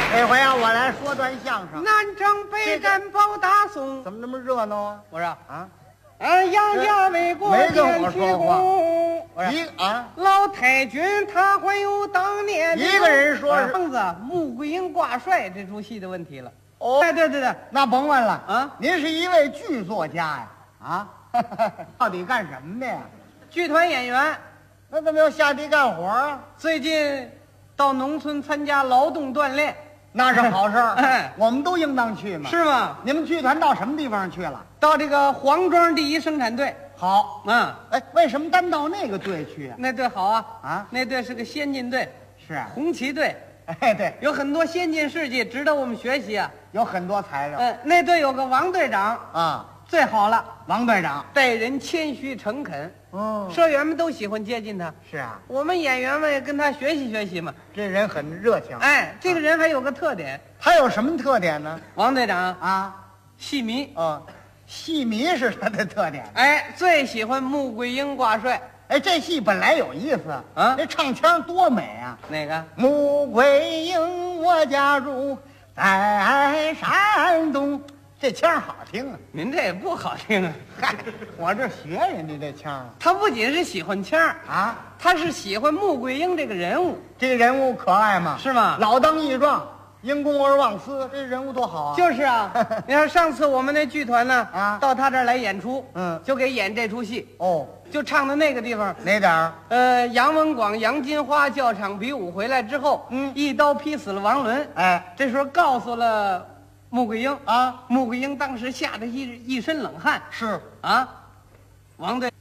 这回啊，我来说段相声。 南征北战保大宋， 怎么那么热闹啊？ 我说啊， 杨家为国没跟我建旗说话功。我说老太君他还有当年一个人说是房子穆桂英挂帅这出戏的问题了。 哦， 对， 那甭问了啊， 您是一位剧作家呀？啊，到底干什么的呀？ 剧团演员， 那怎么又下地干活啊？ 最近到农村参加劳动锻炼， 那是好事儿， 哎我们都应当去嘛。 是吗？ 你们剧团到什么地方去了？ 到这个黄庄第一生产队。 好， 哎， 为什么单到那个队去啊？ 那队好啊， 啊， 那队是个先进队， 是啊， 红旗队， 哎，对， 有很多先进事迹值得我们学习啊。 有很多材料那队有个王队长啊。 最好了， 王队长， 待人谦虚诚恳， 嗯， 社员们都喜欢接近他。 是啊， 我们演员们也跟他学习学习嘛。 这人很热情。 哎，这个人还有个特点， 他有什么特点呢？ 王队长啊， 戏迷， 戏迷是他的特点。 哎，最喜欢穆桂英挂帅。 哎，这戏本来有意思啊， 这唱腔多美啊！ 哪个？ 穆桂英，我家住在山东，这腔好听啊！ 您这也不好听啊。 嗨，我这学人家这腔他不仅是喜欢腔啊， 他是喜欢穆桂英这个人物。 这个人物可爱吗？ 是吗？ 老当益壮，因公而忘私，这人物多好啊！ 就是啊，你看上次我们那剧团呢， 到他这儿来演出，就给演这出戏哦， 就唱到那个地方哪点儿？ 杨文广、杨金花教场比武回来之后，一刀劈死了王伦。 哎， 这时候告诉了穆桂英啊， 穆桂英当时吓得一身冷汗。 是啊，王队，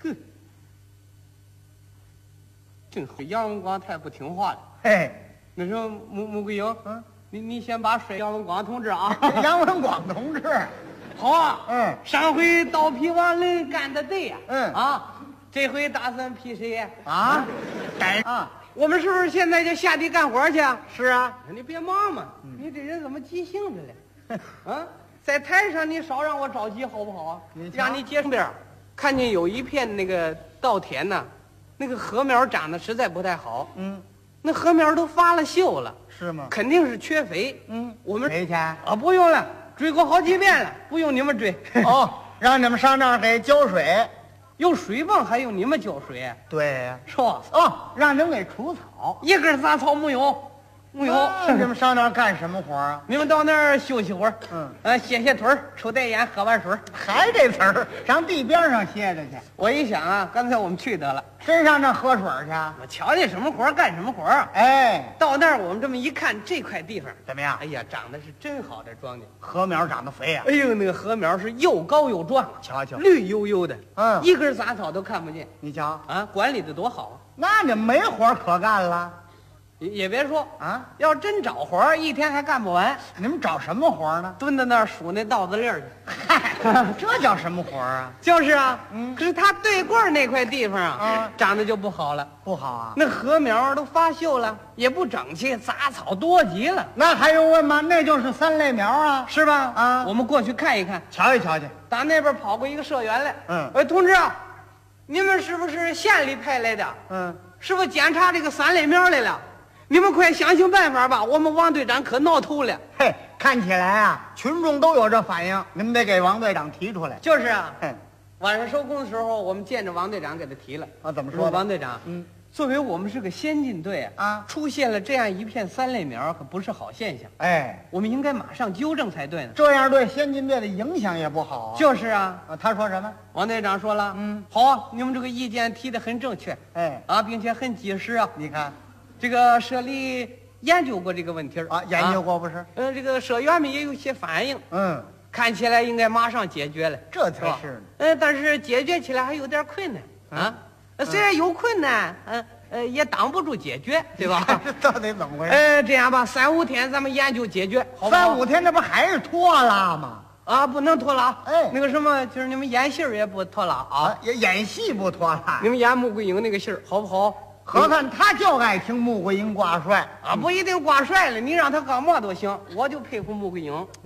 这杨文广太不听话了。 嘿， 那时候穆桂英，你先把水杨文广同志啊， 杨文广同志， 好啊，上回刀劈王伦干的对呀，这回打算劈谁呀？ 啊，改啊， 我们是不是现在就下地干活去啊？ 是啊， 你别忙嘛，你这人怎么急性子了？啊，在台上你少让我着急好不好啊？让你接上边看见有一片那个稻田呐，那个禾苗长得实在不太好，那禾苗都发了锈了， 是吗？ 肯定是缺肥。我们赔去啊，不用了，追过好几遍了，不用你们追。 哦，让你们上那儿给浇水， 有水泵还用你们浇水啊？ 对呀， 是吧？ 哦，让人给除草， 一根杂草没有，没有。 你们上那儿干什么活啊？ 你们到那儿休息会儿，歇歇腿儿，抽袋烟，喝碗水。 还这词儿，上地边上歇着去。 我一想啊，干脆我们去得了， 真上那喝水去？ 我瞧见什么活干什么活啊！ 哎， 到那儿我们这么一看，这块地方怎么样？ 哎呀，长得是真好，这庄稼禾苗长得肥呀！ 哎呦，那个禾苗是又高又壮， 瞧瞧， 绿油油的，一根杂草都看不见。 你瞧啊，管理的多好啊！ 那你没活可干了。 也别说啊， 要真找活一天还干不完。 你们找什么活呢？ 蹲在那儿数那稻子粒儿去。 嗨，这叫什么活啊？ 就是啊，可是他对过那块地方啊，长得就不好了， 不好啊。 那禾苗都发锈了，也不整齐，杂草多极了。 那还用问吗？那就是三类苗啊， 是吧？ 啊， 我们过去看一看， 瞧一瞧去。 打那边跑过一个社员来，同志啊，你们是不是县里派来的？是不是检查这个三类苗来了？你们快想想办法吧！我们王队长可闹头了。 嘿，看起来啊，群众都有这反应，你们得给王队长提出来。 就是啊，晚上收工的时候，我们见着王队长给他提了。 啊，怎么说？ 王队长，作为我们是个先进队出现了这样一片三类苗，可不是好现象。 哎， 我们应该马上纠正才对呢。 这样对先进队的影响也不好。 就是啊， 他说什么？ 王队长说了，好啊，你们这个意见提得很正确，并且很及时啊。 你看。 这个社里研究过这个问题啊，研究过不是？ 这个社员们也有些反应，看起来应该马上解决了， 这才是呢。 但是解决起来还有点困难啊。虽然有困难，也挡不住解决，对吧？ 这到底怎么回事？ 这样吧，3、5天咱们研究解决，好不好？3、5天，这不还是拖拉吗？ 啊，不能拖拉。 哎， 那个什么，就是你们演戏也不拖拉啊， 演戏不拖拉。 你们演穆桂英那个戏好不好？ 合看他就爱听穆桂英挂帅啊，不一定挂帅了，你让他干嘛都行，我就佩服穆桂英。